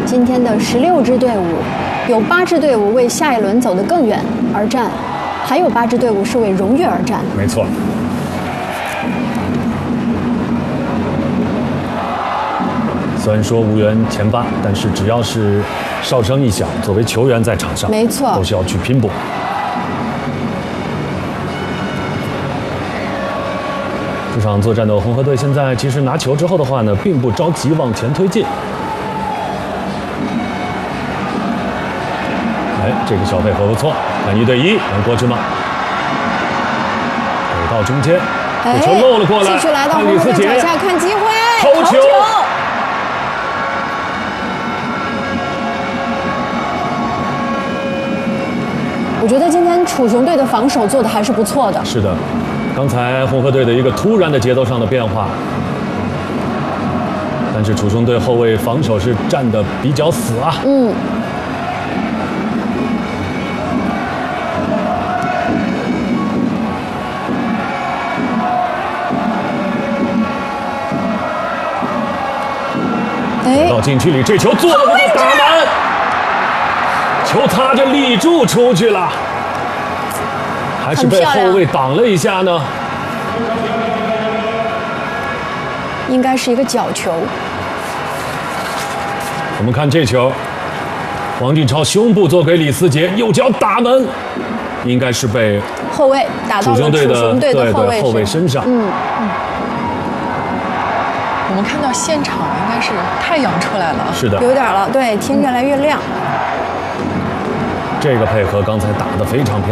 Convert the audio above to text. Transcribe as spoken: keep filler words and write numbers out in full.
今天的十六支队伍，有八支队伍为下一轮走得更远而战，还有八支队伍是为荣誉而战。 没错。虽然说无缘前八，但是只要是哨声一响，作为球员在场上， 没错， 都是要去拼搏。这场作战的红河队现在其实拿球之后的话呢，并不着急往前推进。哎，这个小配合不错，看一对一能过去吗？给到中间，这球漏了过来， 继续来到红河队脚下看机会， 头球。 我觉得今天楚雄队的防守做的还是不错的。 是的，刚才红河队的一个突然的节奏上的变化，但是楚雄队后卫防守是站得比较死啊。 嗯。哎， 到禁区里，这球做了个打门。球擦着立柱出去了，还是被后卫挡了一下呢？ 应该是一个角球。 我们看这球，王俊超胸部做给李思杰，右脚打门，应该是被后卫打到了楚雄队的后卫后卫身上。 嗯嗯。 我们看到现场应该是太阳出来了， 是的， 有点了，对，天越来越亮。 这个配合刚才打得非常漂亮。